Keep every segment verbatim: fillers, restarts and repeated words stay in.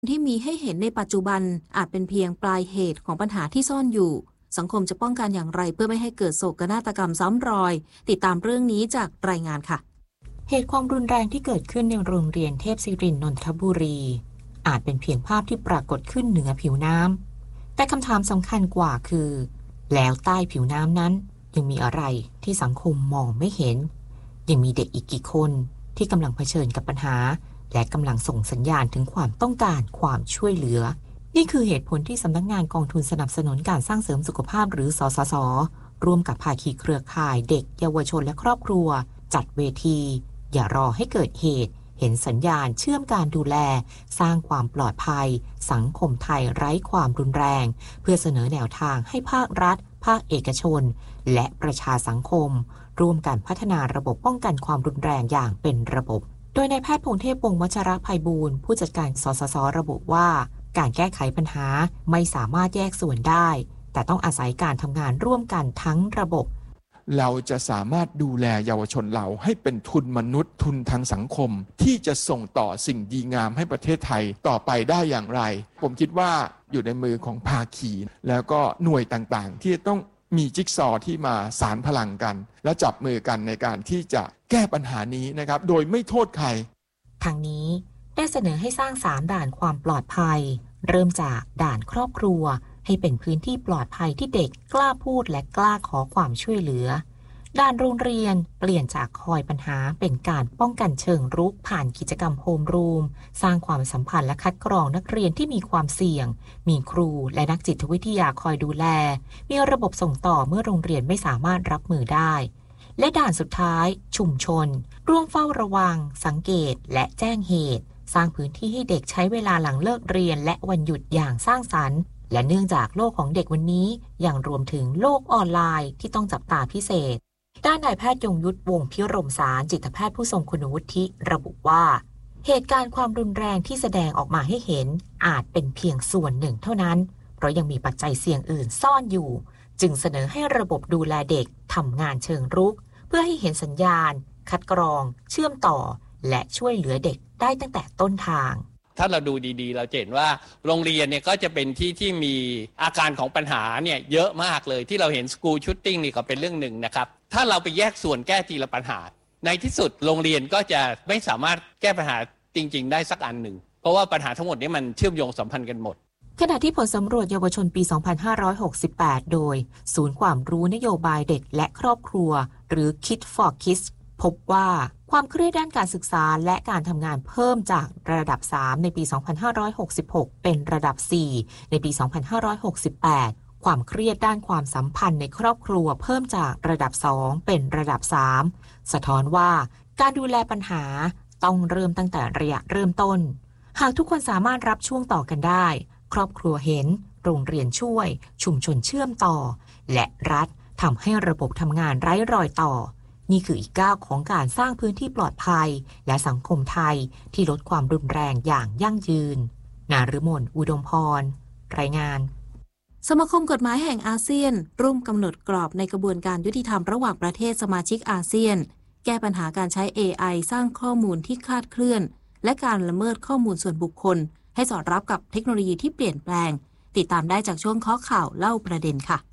ที่มีให้เห็นในปัจจุบันอาจเป็นเพียงปลายเหตุของปัญหาที่ซ่อนอยู่สังคมจะป้องกันอย่างไรเพื่อไม่ให้เกิดโศกนาฏกรรมซ้ำรอยติดตามเรื่องนี้จากรายงานค่ะเหตุความรุนแรงที่เกิดขึ้นในโรงเรียนเทพศิรินทร์นนทบุรีอาจเป็นเพียงภาพที่ปรากฏขึ้นเหนือผิวน้ำแต่คำถามสำคัญกว่าคือแล้วใต้ผิวน้ำนั้นยังมีอะไรที่สังคมมองไม่เห็นยังมีเด็กอีกกี่คนที่กำลังเผชิญกับปัญหาและกำลังส่งสัญญาณถึงความต้องการความช่วยเหลือนี่คือเหตุผลที่สำนักงานกองทุนสนับสนุนการสร้างเสริมสุขภาพหรือสสส.ร่วมกับภาคีเครือข่ายเด็กเยาวชนและครอบครัวจัดเวทีอย่ารอให้เกิดเหตุเห็นสัญญาณเชื่อมการดูแลสร้างความปลอดภัยสังคมไทยไร้ความรุนแรงเพื่อเสนอแนวทางให้ภาครัฐภาคเอกชนและประชาสังคมร่วมกันพัฒนาระบบป้องกันความรุนแรงอย่างเป็นระบบโดยนายแพทย์พงษ์เทพวงศ์วัชรภัยบูลย์ผู้จัดการสสส.ระบุว่าการแก้ไขปัญหาไม่สามารถแยกส่วนได้แต่ต้องอาศัยการทำงานร่วมกันทั้งระบบเราจะสามารถดูแลเยาวชนเราให้เป็นทุนมนุษย์ทุนทางสังคมที่จะส่งต่อสิ่งดีงามให้ประเทศไทยต่อไปได้อย่างไรผมคิดว่าอยู่ในมือของภาคีแล้วก็หน่วยต่างๆที่ต้องมีจิ๊กซอว์ที่มาสานพลังกันและจับมือกันในการที่จะแก้ปัญหานี้นะครับโดยไม่โทษใครทางนี้ได้เสนอให้สร้างสามด่านความปลอดภัยเริ่มจากด่านครอบครัวให้เป็นพื้นที่ปลอดภัยที่เด็กกล้าพูดและกล้าขอความช่วยเหลือด้านโรงเรียนเปลี่ยนจากคอยปัญหาเป็นการป้องกันเชิงรุกผ่านกิจกรรมโฮมรูมสร้างความสัมพันธ์และคัดกรองนักเรียนที่มีความเสี่ยงมีครูและนักจิตวิทยาคอยดูแลมีระบบส่งต่อเมื่อโรงเรียนไม่สามารถรับมือได้และด่านสุดท้ายชุมชนร่วมเฝ้าระวังสังเกตและแจ้งเหตุสร้างพื้นที่ให้เด็กใช้เวลาหลังเลิกเรียนและวันหยุดอย่างสร้างสรรค์และเนื่องจากโลกของเด็กวันนี้ยังรวมถึงโลกออนไลน์ที่ต้องจับตาพิเศษด้านนายแพทย์ยงยุทธวงศ์พิรมสารจิตแพทย์ผู้ทรงคุณวุฒิระบุว่าเหตุการณ์ความรุนแรงที่แสดงออกมาให้เห็นอาจเป็นเพียงส่วนหนึ่งเท่านั้นเพราะยังมีปัจจัยเสี่ยงอื่นซ่อนอยู่จึงเสนอให้ระบบดูแลเด็กทำงานเชิงรุกเพื่อให้เห็นสัญญาณคัดกรองเชื่อมต่อและช่วยเหลือเด็กได้ตั้งแต่ต้นทางถ้าเราดูดีๆเราเห็นว่าโรงเรียนเนี่ยก็จะเป็นที่ที่มีอาการของปัญหาเนี่ยเยอะมากเลยที่เราเห็นสกูลชูตติ้งนี่ก็เป็นเรื่องหนึ่งนะครับถ้าเราไปแยกส่วนแก้ทีละปัญหาในที่สุดโรงเรียนก็จะไม่สามารถแก้ปัญหาจริงๆได้สักอันหนึ่งเพราะว่าปัญหาทั้งหมดนี้มันเชื่อมโยงสัมพันธ์กันหมดขณะที่ผลสำรวจเยาวชนปี สองพันห้าร้อยหกสิบแปด โดยศูนย์ความรู้นโยบายเด็กและครอบครัวหรือ Kids for Kids พบว่าความเครียดด้านการศึกษาและการทำงานเพิ่มจากระดับสามในปี สองพันห้าร้อยหกสิบหก เป็นระดับสี่ในปี สองพันห้าร้อยหกสิบแปด ความเครียดด้านความสัมพันธ์ในครอบครัวเพิ่มจากระดับสองเป็นระดับสามสะท้อนว่าการดูแลปัญหาต้องเริ่มตั้งแต่ระยะเริ่มต้นหากทุกคนสามารถรับช่วงต่อกันได้ครอบครัวเห็นโรงเรียนช่วยชุมชนเชื่อมต่อและรัฐทำให้ระบบทำงานไร้รอยต่อนี่คืออีกก้าวของการสร้างพื้นที่ปลอดภัยและสังคมไทยที่ลดความรุนแรงอย่างยั่งยืนนฤมลอุดมพรรายงานสมาคมกฎหมายแห่งอาเซียนร่วมกำหนดกรอบในกระบวนการยุติธรรมระหว่างประเทศสมาชิกอาเซียนแก้ปัญหาการใช้ เอ ไอ สร้างข้อมูลที่คลาดเคลื่อนและการละเมิดข้อมูลส่วนบุคคลให้สอดรับกับเทคโนโลยีที่เปลี่ยนแปลงติดตามได้จากช่วงข้อข่าวเล่าประเด็นค่ะ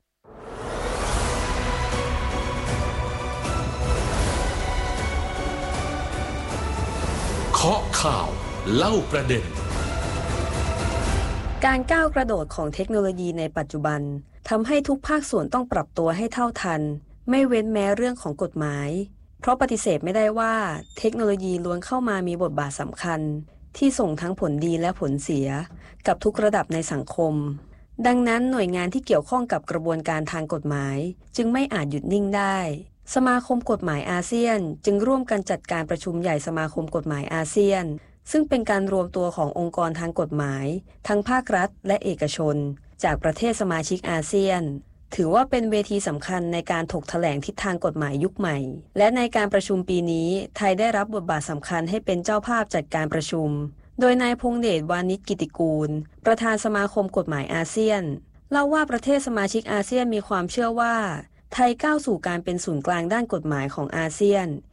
เคาะข่าวเล่าประเด็นการก้าวกระโดดของเทคโนโลยีในปัจจุบันทำให้ทุกภาคส่วนต้องปรับตัวให้เท่าทันไม่เว้นแม้เรื่องของกฎหมายเพราะปฏิเสธไม่ได้ว่าเทคโนโลยีล้วนเข้ามามีบทบาทสำคัญที่ส่งทั้งผลดีและผลเสียกับทุกระดับในสังคมดังนั้นหน่วยงานที่เกี่ยวข้องกับกระบวนการทางกฎหมายจึงไม่อาจหยุดนิ่งได้สมาคมกฎหมายอาเซียนจึงร่วมกันจัดการประชุมใหญ่สมาคมกฎหมายอาเซียนซึ่งเป็นการรวมตัวขององค์กรทางกฎหมายทั้งภาครัฐและเอกชนจากประเทศสมาชิกอาเซียนถือว่าเป็นเวทีสำคัญในการถกแถลงทิศทางกฎหมายยุคใหม่และในการประชุมปีนี้ไทยได้รับบทบาทสำคัญให้เป็นเจ้าภาพจัดการประชุมโดยนายพงษ์เดชวานิชกิติกูลประธานสมาคมกฎหมายอาเซียนเล่าว่าประเทศสมาชิกอาเซียนมีความเชื่อว่าไทยก้าวสู่การเป็นศูนย์กลางด้านกฎหมายของอาเซียน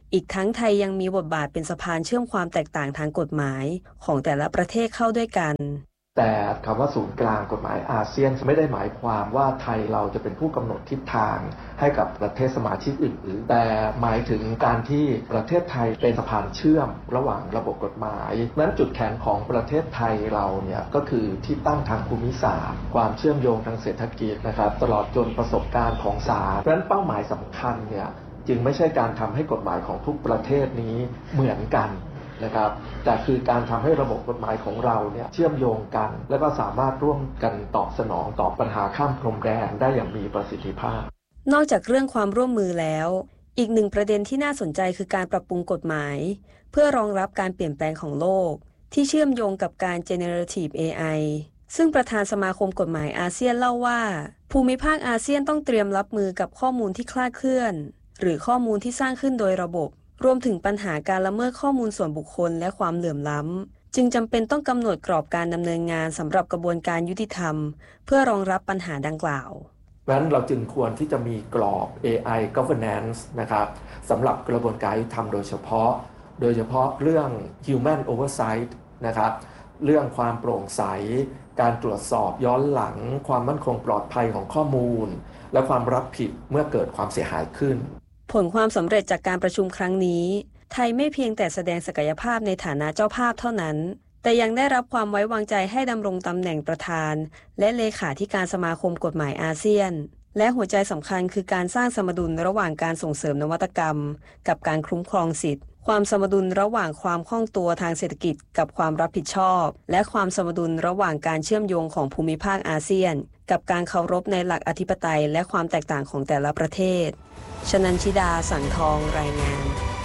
อีกทั้งไทยยังมีบทบาทเป็นสะพานเชื่อมความแตกต่างทางกฎหมายของแต่ละประเทศเข้าด้วยกันแต่คำว่าศูนย์กลางกฎหมายอาเซียนไม่ได้หมายความว่าไทยเราจะเป็นผู้กำหนดทิศทางให้กับประเทศสมาชิกอื่นๆแต่หมายถึงการที่ประเทศไทยเป็นสะพานเชื่อมระหว่างระบบกฎหมายนั้นจุดแข็งของประเทศไทยเราเนี่ยก็คือที่ตั้งทางภูมิศาสตร์ความเชื่อมโยงทางเศรษฐกิจนะครับตลอดจนประสบการณ์ของศาลเพราะฉะนั้นเป้าหมายสำคัญเนี่ยจึงไม่ใช่การทำให้กฎหมายของทุกประเทศนี้เหมือนกันนะครับแต่คือการทำให้ระบบกฎหมายของเราเนี่ยเชื่อมโยงกันและก็สามารถร่วมกันตอบสนองต่อปัญหาข้ามพรมแดนได้อย่างมีประสิทธิภาพนอกจากเรื่องความร่วมมือแล้วอีกหนึ่งประเด็นที่น่าสนใจคือการปรับปรุงกฎหมายเพื่อรองรับการเปลี่ยนแปลงของโลกที่เชื่อมโยงกับการ Generative เอ ไอ ซึ่งประธานสมาคมกฎหมายอาเซียนเล่าว่าภูมิภาคอาเซียนต้องเตรียมรับมือกับข้อมูลที่คลาดเคลื่อนหรือข้อมูลที่สร้างขึ้นโดยระบบรวมถึงปัญหาการละเมิดข้อมูลส่วนบุคคลและความเหลื่อมล้ำจึงจำเป็นต้องกำหนดกรอบการดำเนินงานสำหรับกระบวนการยุติธรรมเพื่อรองรับปัญหาดังกล่าวเพราะฉะนั้นเราจึงควรที่จะมีกรอบ เอ ไอ Governance นะครับสำหรับกระบวนการยุติธรรมโดยเฉพาะโดยเฉพาะเรื่อง Human Oversight นะครับเรื่องความโปร่งใสการตรวจสอบย้อนหลังความมั่นคงปลอดภัยของข้อมูลและความรับผิดเมื่อเกิดความเสียหายขึ้นผลความสำเร็จจากการประชุมครั้งนี้ไทยไม่เพียงแต่แสดงศักยภาพในฐานะเจ้าภาพเท่านั้นแต่ยังได้รับความไว้วางใจให้ดำรงตำแหน่งประธานและเลขาธิการสมาคมกฎหมายอาเซียนและหัวใจสำคัญคือการสร้างสมดุลระหว่างการส่งเสริมนวัตกรรมกับการคุ้มครองสิทธิความสมดุลระหว่างความคล่องตัวทางเศรษฐกิจกับความรับผิดชอบและความสมดุลระหว่างการเชื่อมโยงของภูมิภาคอาเซียนกับการเคารพในหลักอธิปไตยและความแตกต่างของแต่ละประเทศชนัญชิดาสังทองรายงาน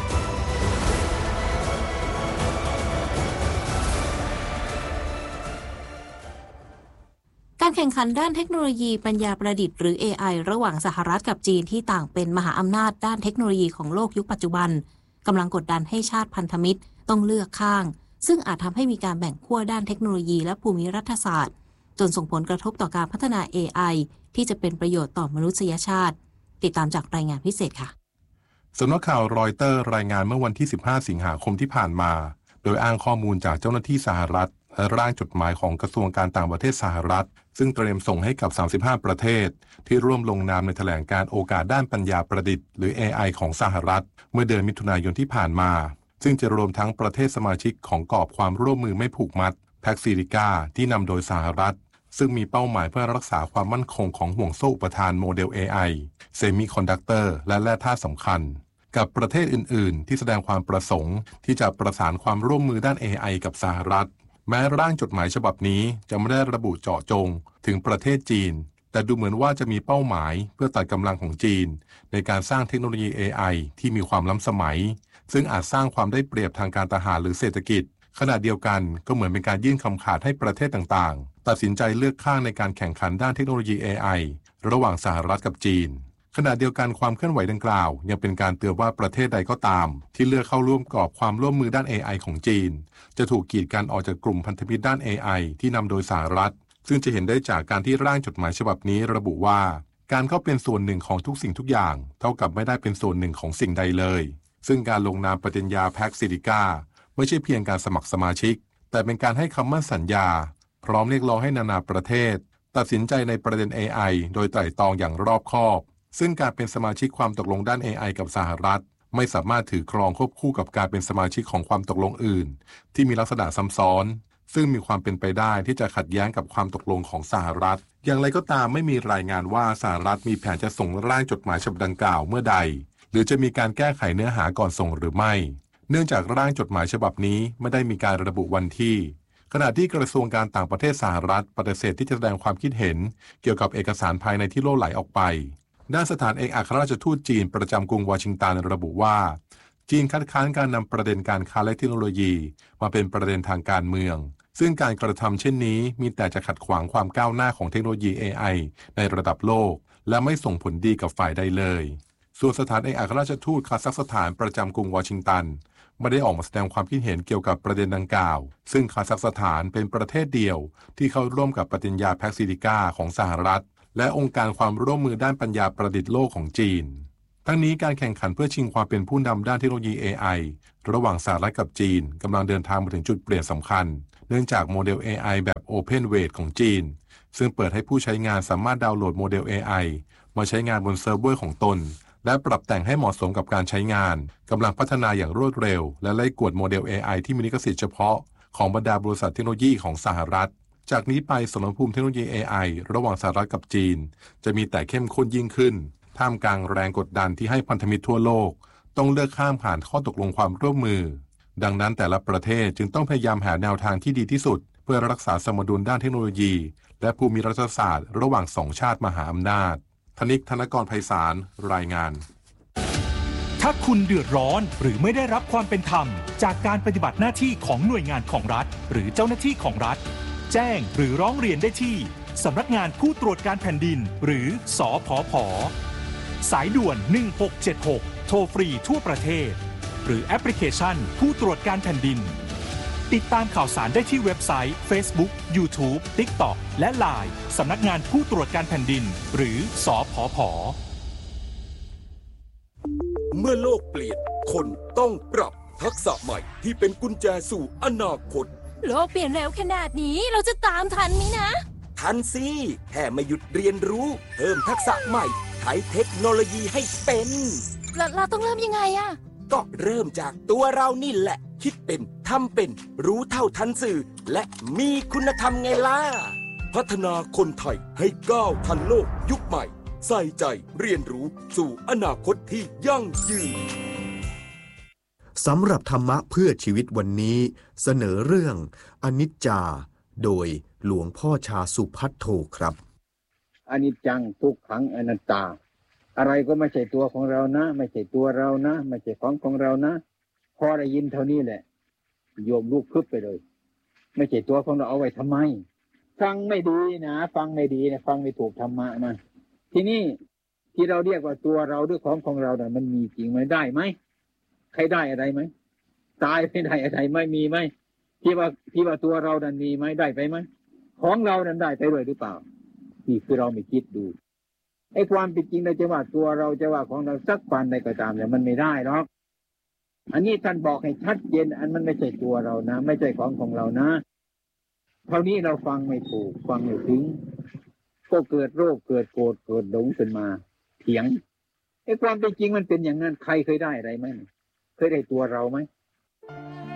การแข่งขันด้านเทคโนโลยีปัญญาประดิษฐ์หรือ เอ ไอ ระหว่างสหรัฐกับจีนที่ต่างเป็นมหาอำนาจด้านเทคโนโลยีของโลกยุคปัจจุบันกำลังกดดันให้ชาติพันธมิตรต้องเลือกข้างซึ่งอาจทำให้มีการแบ่งขั้วด้านเทคโนโลยีและภูมิรัฐศาสตร์จนส่งผลกระทบต่อการพัฒนา เอ ไอ ที่จะเป็นประโยชน์ต่อมนุษยชาติติดตามจากรายงานพิเศษค่ะสำนักข่าวรอยเตอร์รายงานเมื่อวันที่สิบห้าสิงหาคมที่ผ่านมาโดยอ้างข้อมูลจากเจ้าหน้าที่สหรัฐและร่างจดหมายของกระทรวงการต่างประเทศสหรัฐซึ่งเตรียมส่งให้กับสามสิบห้าประเทศที่ร่วมลงนามในแถลงการโอกาสด้านปัญญาประดิษฐ์หรือ เอ ไอ ของสหรัฐเมื่อเดือนมิถุนายนที่ผ่านมาซึ่งจะรวมทั้งประเทศสมาชิกของกรอบความร่วมมือไม่ผูกมัดแพ็กซิลิกาที่นำโดยสหรัฐซึ่งมีเป้าหมายเพื่อรักษาความมั่นคงของห่วงโซ่อุปทานโมเดล เอ ไอ เซมิคอนดักเตอร์และแร่ธาตุสำคัญกับประเทศอื่นๆที่แสดงความประสงค์ที่จะประสานความร่วมมือด้าน เอ ไอ กับสหรัฐแม้ร่างจดหมายฉบับนี้จะไม่ได้ระบุเจาะจงถึงประเทศจีนแต่ดูเหมือนว่าจะมีเป้าหมายเพื่อตัดกำลังของจีนในการสร้างเทคโนโลยี เอ ไอ ที่มีความล้ำสมัยซึ่งอาจสร้างความได้เปรียบทางการทหารหรือเศรษฐกิจขณะเดียวกันก็เหมือนเป็นการยื่นคำขาดให้ประเทศต่างๆตัดสินใจเลือกข้างในการแข่งขันด้านเทคโนโลยี เอ ไอ ระหว่างสหรัฐกับจีนขณะเดียวกันความเคลื่อนไหวดังกล่าวยังเป็นการเตือนว่าประเทศใดก็ตามที่เลือกเข้าร่วมกรอบความร่วมมือด้าน เอ ไอ ของจีนจะถูกกีดกันออกจากกลุ่มพันธมิตรด้าน เอ ไอ ที่นำโดยสหรัฐซึ่งจะเห็นได้จากการที่ร่างจดหมายฉบับนี้ระบุว่าการเข้าเป็นส่วนหนึ่งของทุกสิ่งทุกอย่างเท่ากับไม่ได้เป็นส่วนหนึ่งของสิ่งใดเลยซึ่งการลงนามปฏิญญาแพ็กซิลิกาไม่ใช่เพียงการสมัครสมาชิกแต่เป็นการให้คำมั่นสัญญาพร้อมเรียกร้องให้นานาประเทศตัดสินใจในประเด็น เอ ไอ โดยไตร่ตรองอย่างรอบคอบซึ่งการเป็นสมาชิกความตกลงด้าน เอ ไอ กับสหรัฐไม่สามารถถือครองควบคู่กับการเป็นสมาชิกของความตกลงอื่นที่มีลักษณะซ้ำซ้อนซึ่งมีความเป็นไปได้ที่จะขัดแย้งกับความตกลงของสหรัฐอย่างไรก็ตามไม่มีรายงานว่าสหรัฐมีแผนจะส่งร่างจดหมายฉบับดังกล่าวเมื่อใดหรือจะมีการแก้ไขเนื้อหาก่อนส่งหรือไม่เนื่องจากร่างจดหมายฉบับนี้ไม่ได้มีการระบุวันที่ขณะที่กระทรวงการต่างประเทศสหรัฐปฏิเสธที่จะแสดงความคิดเห็นเกี่ยวกับเอกสารภายในที่ล่วไหลออกไปด้านสถานเอกอัครราชทูตจีนประจำกรุงวอชิงตันระบุว่าจีนคัดค้านการนำประเด็นการค้าและเทคโนโลยีมาเป็นประเด็นทางการเมืองซึ่งการกระทำเช่นนี้มีแต่จะขัดขวางความก้าวหน้าของเทคโนโลยี เอ ไอ ในระดับโลกและไม่ส่งผลดีกับฝ่ายใดเลยส่วนสถานเอกอัครราชทูตคาซัคสถานประจำกรุงวอชิงตันไม่ได้ออกมาแสดงความคิดเห็นเกี่ยวกับประเด็นดังกล่าวซึ่งคาซัคสถานเป็นประเทศเดียวที่เข้าร่วมกับปฏิญญาแพ็กซิลิกาของสหรัฐและองค์การความร่วมมือด้านปัญญาประดิษฐ์โลกของจีนทั้งนี้การแข่งขันเพื่อชิงความเป็นผู้นำด้านเทคโนโลยี เอ ไอ ระหว่างสหรัฐกับจีนกำลังเดินทางมาถึงจุดเปลี่ยนสำคัญเนื่องจากโมเดล เอ ไอ แบบ Open Weight ของจีนซึ่งเปิดให้ผู้ใช้งานสามารถดาวน์โหลดโมเดล เอ ไอ มาใช้งานบนเซิร์ฟเวอร์ของตนและปรับแต่งให้เหมาะสมกับการใช้งานกำลังพัฒนาอย่างรวดเร็วและไล่กวดโมเดล เอ ไอ ที่มีลิขสิทธิ์เฉพาะของบรรดาบริษัทเทคโนโลยีของสหรัฐจากนี้ไปสมรภูมิเทคโนโลยี เอ ไอ ระหว่างสหรัฐกับจีนจะมีแต่เข้มข้นยิ่งขึ้นท่ามกลางแรงกดดันที่ให้พันธมิตรทั่วโลกต้องเลือกข้ามผ่านข้อตกลงความร่วมมือดังนั้นแต่ละประเทศจึงต้องพยายามหาแนวทางที่ดีที่สุดเพื่อรักษาสมดุลด้านเทคโนโลยีและภูมิรัฐศาสตร์ระหว่างสองชาติมหาอำนาจธนิก ธนกรไพศาลรายงานถ้าคุณเดือดร้อนหรือไม่ได้รับความเป็นธรรมจากการปฏิบัติหน้าที่ของหน่วยงานของรัฐหรือเจ้าหน้าที่ของรัฐแจ้งหรือร้องเรียนได้ที่สำนักงานผู้ตรวจการแผ่นดินหรือสผผ.สายด่วนหนึ่งหกเจ็ดหกโทรฟรีทั่วประเทศหรือแอปพลิเคชันผู้ตรวจการแผ่นดินติดตามข่าวสารได้ที่เว็บไซต์ Facebook YouTube TikTok และ ไลน์ สำนักงานผู้ตรวจการแผ่นดินหรือสผผ. เมื่อโลกเปลี่ยนคนต้องปรับทักษะใหม่ที่เป็นกุญแจสู่อนาคตโลกเปลี่ยนเร็วขนาดนี้เราจะตามทันไหมนะทันสิแค่ไม่หยุดเรียนรู้เพิ่มทักษะใหม่ใช้เทคโนโลยีให้เป็นเราเราต้องเริ่มยังไงอะก็เริ่มจากตัวเรานี่แหละคิดเป็นทำเป็นรู้เท่าทันสื่อและมีคุณธรรมไงล่ะพัฒนาคนไทยให้ก้าวทันโลกยุคใหม่ใส่ใจเรียนรู้สู่อนาคตที่ยั่งยืนสำหรับธรรมะเพื่อชีวิตวันนี้เสนอเรื่องอนิจจาโดยหลวงพ่อชาสุภัทโทครับอนิจจังทุกขังอนัตตาอะไรก็ไม่ใช่ตัวของเรานะไม่ใช่ตัวเรานะไม่ใช่ของของเรานะพอได้ยินเท่านี้แหละโยมลูกพึบไปเลยไม่ใช่ตัวของเราเอาไว้ทำไมฟังไม่ดีนะฟังไม่ดีนะฟังไม่ถูกธรรมะนะทีนี้ที่เราเรียกว่าตัวเราด้วยของของเราเนี่ยมันมีจริงไหมได้ไหมใครได้อะไรไหมตายไม่ได้อะไรไม่มีไหมที่ว่าที่ว่าตัวเรานั้นมีไหมได้ไปไหมของเรานั้นได้ไปด้วยหรือเปล่านี่คือเราไม่คิดดูไอ้ความเป็นจริงเราจะว่าตัวเราจะว่าของเราสักวันใดก็ตามเนี่ยมันไม่ได้หรอกอันนี้ท่านบอกให้ชัดเจนอันมันไม่ใช่ตัวเรานะไม่ใช่ของของเรานะเท่านี้เราฟังไม่ถูกฟังไม่ถึงก็เกิดโรคเกิดโกรธเกิดหลงขึ้นมาเถียงไอ้ความเป็นจริงมันเป็นอย่างนั้นใครเคยได้อะไรไหมเคยได้ตัวเราไหม